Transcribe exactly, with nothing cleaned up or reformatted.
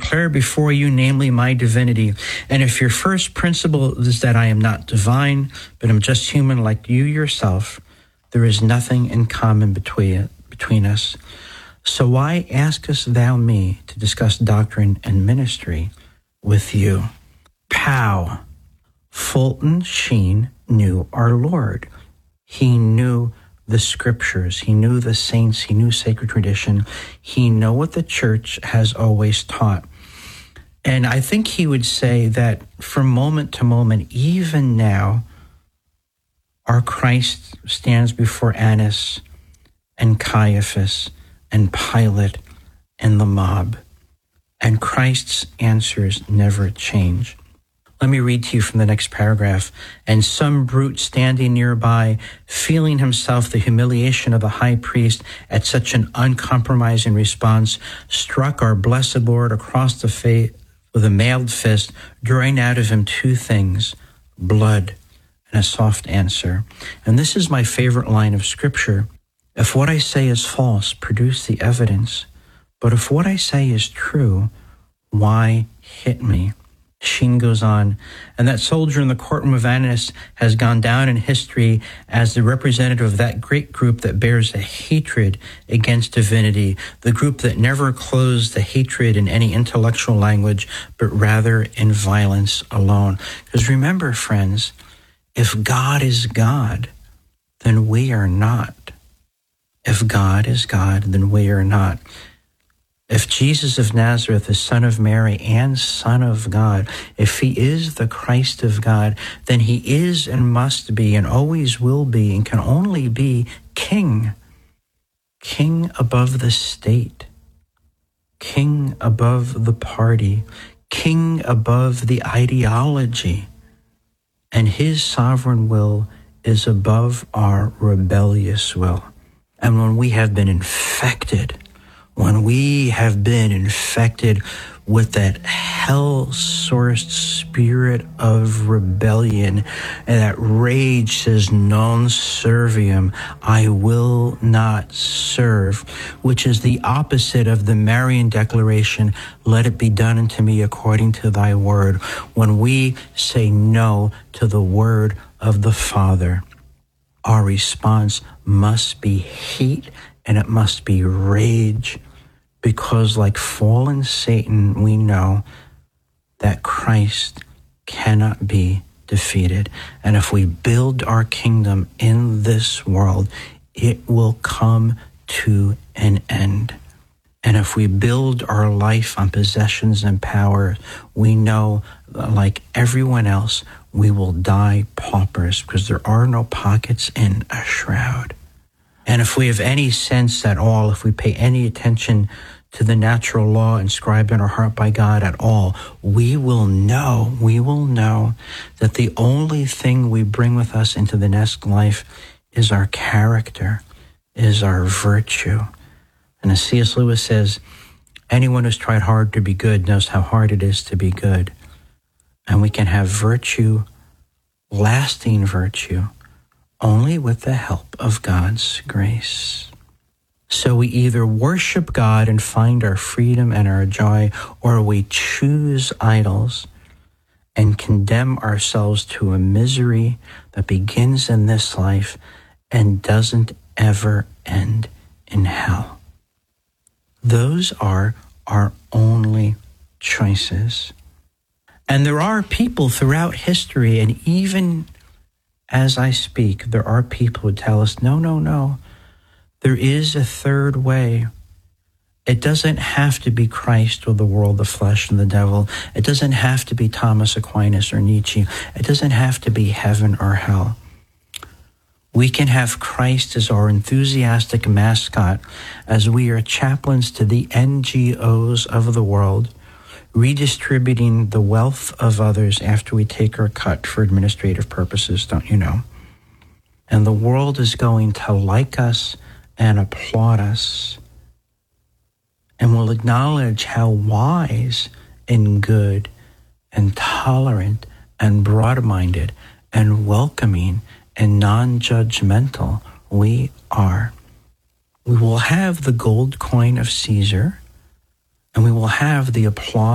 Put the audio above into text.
declare before you, namely my divinity. And if your first principle is that I am not divine, but am just human like you yourself, there is nothing in common between, between us. So why askest thou me to discuss doctrine and ministry with you? Pow! Fulton Sheen knew our Lord. He knew the scriptures. He knew the saints. He knew sacred tradition. He knew what the church has always taught. And I think he would say that from moment to moment, even now, our Christ stands before Annas and Caiaphas and Pilate and the mob, and Christ's answers never change. Let me read to you from the next paragraph. And some brute standing nearby, feeling himself the humiliation of the high priest at such an uncompromising response, struck our blessed Lord across the face with a mailed fist, drawing out of him two things, blood and a soft answer. And this is my favorite line of scripture. If what I say is false, produce the evidence. But if what I say is true, why hit me? Sheen goes on, and that soldier in the courtroom of Annas has gone down in history as the representative of that great group that bears a hatred against divinity, the group that never clothes the hatred in any intellectual language, but rather in violence alone. Because remember, friends, if God is God, then we are not. If God is God, then we are not. If Jesus of Nazareth is Son of Mary and Son of God, if he is the Christ of God, then he is and must be and always will be and can only be King. King above the state. King above the party. King above the ideology. And his sovereign will is above our rebellious will. And when we have been infected, when we have been infected with that hell-sourced spirit of rebellion, and that rage says, non serviam, I will not serve, which is the opposite of the Marian declaration, let it be done unto me according to thy word. When we say no to the word of the Father, our response must be hate and it must be rage, because like fallen Satan, we know that Christ cannot be defeated. And if we build our kingdom in this world, it will come to an end. And if we build our life on possessions and power, we know, like everyone else, we will die paupers, because there are no pockets in a shroud. And if we have any sense at all, if we pay any attention to the natural law inscribed in our heart by God at all, we will know, we will know that the only thing we bring with us into the next life is our character, is our virtue. And as C S Lewis says, anyone who's tried hard to be good knows how hard it is to be good. And we can have virtue, lasting virtue, only with the help of God's grace. So we either worship God and find our freedom and our joy, or we choose idols and condemn ourselves to a misery that begins in this life and doesn't ever end in hell. Those are our only choices. And there are people throughout history, and even as I speak, there are people who tell us, no, no, no, there is a third way. It doesn't have to be Christ or the world, the flesh, and the devil. It doesn't have to be Thomas Aquinas or Nietzsche. It doesn't have to be heaven or hell. We can have Christ as our enthusiastic mascot as we are chaplains to the N G Os of the world, redistributing the wealth of others after we take our cut for administrative purposes, don't you know? And the world is going to like us and applaud us, and will acknowledge how wise and good and tolerant and broad-minded and welcoming and non-judgmental we are. We will have the gold coin of Caesar, and we will have the applause